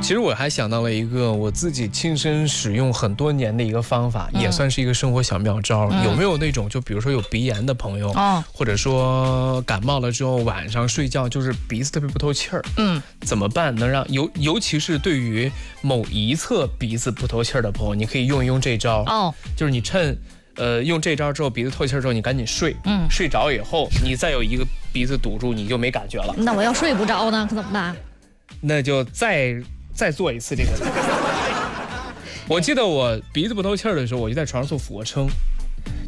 其实我还想到了一个我自己亲身使用很多年的一个方法，也算是一个生活小妙招。有没有那种就比如说有鼻炎的朋友，或者说感冒了之后晚上睡觉就是鼻子特别不透气儿，怎么办能让尤其是对于某一侧鼻子不透气儿的朋友，你可以用一用这招。就是你趁用这招之后鼻子透气儿之后，你赶紧睡，睡着以后你再有一个鼻子堵住，你就没感觉了。 那我要睡不着呢，可怎么办？ 那就再做一次这个。我记得我鼻子不透气儿的时候，我就在床上做俯卧撑。